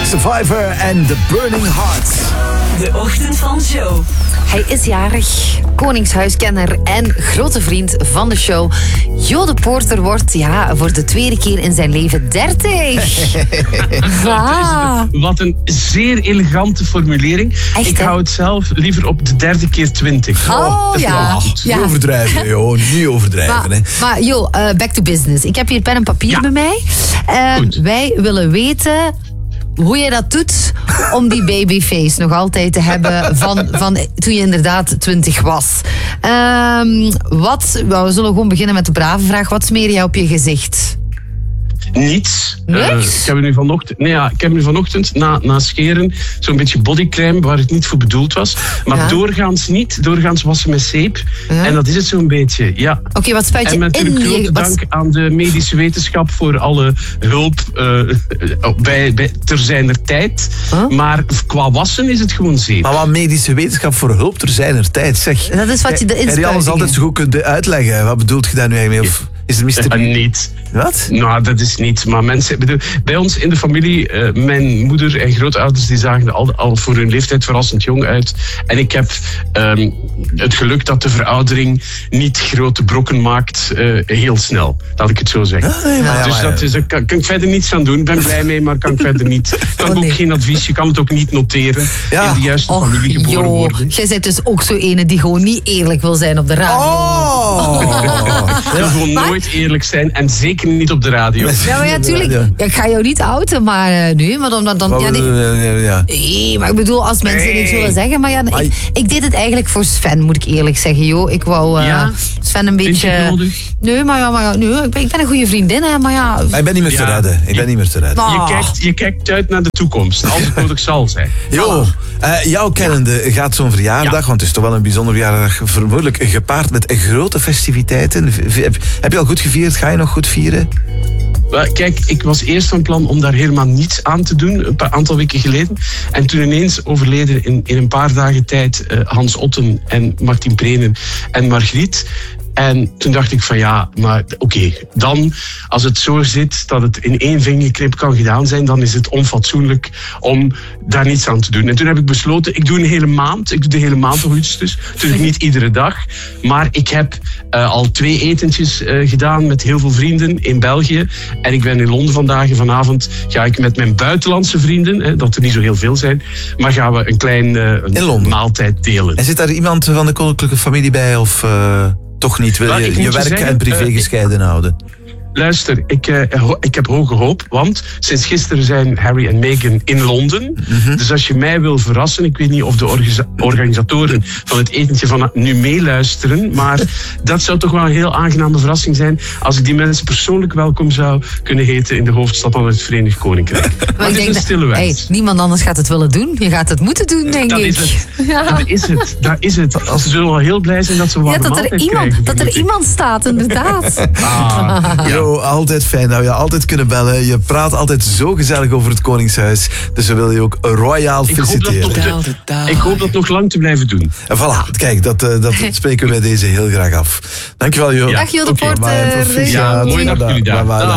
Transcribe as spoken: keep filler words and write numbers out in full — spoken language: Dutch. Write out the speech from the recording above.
Survivor en The Burning Heart. De ochtend van Joe. Hij is jarig, koningshuiskenner en grote vriend van de show. Jo de Poorter wordt ja, voor de tweede keer in zijn leven dertig. Ah. Wat een zeer elegante formulering. Echt, ik hè? hou het zelf liever op de derde keer twintig. Oh, dat is ja. wel goed. Ja. Niet overdrijven, joh. Niet overdrijven, Maar, hè. maar Jo, uh, back to business. Ik heb hier pen en papier Ja. bij mij. Uh, Goed. wij willen weten hoe je dat doet om die babyface nog altijd te hebben van, van toen je inderdaad twintig was. Um, wat, well, we zullen gewoon beginnen met de brave vraag. Wat smeer jij op je gezicht? Niets. Niks? Uh, ik heb er nu vanochtend, nee, ja, ik heb er nu vanochtend na, na scheren zo'n beetje bodycrème waar het niet voor bedoeld was. Maar Ja. doorgaans niet. Doorgaans wassen met zeep. Ja. En dat is het zo'n beetje, ja. Oké, okay, wat spuit je En met in natuurlijk grote je... Wat, dank aan de medische wetenschap voor alle hulp uh, bij, bij, ter zijner tijd. Huh? Maar qua wassen is het gewoon zeep. Maar wat medische wetenschap voor hulp ter zijner tijd, zeg. dat is wat je de Heb je alles inspuitingen... altijd zo goed kunt uitleggen? Wat bedoelt je daar nu eigenlijk mee? Of is het mysterie? Uh, niet. Wat? Nou, dat is niet. Maar mensen, bedoel, bij ons in de familie, uh, mijn moeder en grootouders, die zagen er al, al voor hun leeftijd verrassend jong uit. En ik heb um, het geluk dat de veroudering niet grote brokken maakt, uh, heel snel. Laat ik het zo zeggen. Ah, nee, maar ja, dus maar- dat is, daar kan, kan ik verder niets aan doen. Ik ben blij mee, maar kan ik verder niet. Ik kan Oh, nee. ook geen advies. Je kan het ook niet noteren. Ja. In de juiste Och, familie geboren Jo, worden. jij bent dus ook zo ene die gewoon niet eerlijk wil zijn op de radio. Oh! Ik wil gewoon Maar- nooit eerlijk zijn en zeker niet op de radio. Ja, maar ja, tuurlijk. Ja. Ja, ik ga jou niet outen, maar uh, nu, maar dan... dan, dan ja, nee. Ja, ja. Nee, maar ik bedoel, als mensen Nee. niks willen zeggen. Maar ja, Ai. ik, ik deed het eigenlijk voor Sven, moet ik eerlijk zeggen. Jo, ik wou uh, Ja? Sven een Vind je beetje... het nodig? Nee, maar ja, maar ja nee, ik, ben, ik ben een goede vriendin, hè, maar ja... Maar ik ben niet meer te Ja. redden. Ik ben niet meer te redden. Ah. Je kijkt, je kijkt uit naar de toekomst, als het nodig zal zijn. Jo, uh, jouw kennende gaat zo'n verjaardag, Ja. want het is toch wel een bijzonder verjaardag, vermoedelijk gepaard met grote festiviteiten. V- Heb, heb je al goed gevierd? Ga je nog goed vieren? Wel, kijk, ik was eerst van plan om daar helemaal niets aan te doen, een paar aantal weken geleden. En toen ineens overleden in, in een paar dagen tijd uh, Hans Otten en Martin Prenen en Margriet. En toen dacht ik van ja, maar oké, okay, dan als het zo zit dat het in één vingerknip kan gedaan zijn, dan is het onfatsoenlijk om daar niets aan te doen. En toen heb ik besloten, ik doe een hele maand, ik doe de hele maand augustus, natuurlijk niet iedere dag, maar ik heb uh, al twee etentjes uh, gedaan met heel veel vrienden in België. En ik ben in Londen vandaag en vanavond ga ik met mijn buitenlandse vrienden, hè, dat er niet zo heel veel zijn, maar gaan we een klein uh, In een Londen? maaltijd delen. En zit daar iemand van de koninklijke familie bij of uh, toch niet? Wil Wel, ik je moet je je werk zeggen, en privé uh, ik- gescheiden houden? Luister, ik, uh, ho- ik heb hoge hoop, want sinds gisteren zijn Harry en Meghan in Londen. Mhm. Dus als je mij wil verrassen, ik weet niet of de organisa- organisatoren van het etentje van nu meeluisteren, maar dat zou toch wel een heel aangename verrassing zijn als ik die mensen persoonlijk welkom zou kunnen heten in de hoofdstad van het Verenigd Koninkrijk. Maar het is een dat- stille hey, wens. niemand anders gaat het willen doen. Je gaat het moeten doen, denk Dat ik. is het. Ja. Dat is het. Dat is het. Ze zullen wel heel blij zijn dat ze een Ja, warme dat er, maaltijd iemand, krijgen, dat er vermoed ik. iemand staat, inderdaad. Ah, ja. Jo, altijd fijn dat we je altijd kunnen bellen. Je praat altijd zo gezellig over het Koningshuis. Dus we willen je ook royaal Ik hoop, dat feliciteren. nog te, ik hoop dat nog lang te blijven doen. En voilà, kijk, dat, uh, dat spreken we bij deze heel graag af. Dankjewel, Jo. Ja. Dag Jo de Oké, Poorter. maar proficiat. Ja, mooie dag jullie daar. Bye, bye, Dag.